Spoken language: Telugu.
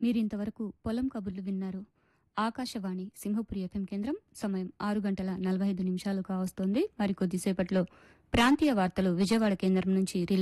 మీరింతవరకు పొలం కబుర్లు విన్నారు. ఆకాశవాణి సింహపురి ఎఫ్ఎం కేంద్రం. సమయం 6:45 కావస్తోంది. మరికొద్దిసేపట్లో ప్రాంతీయ వార్తలు విజయవాడ కేంద్రం నుంచి రిలే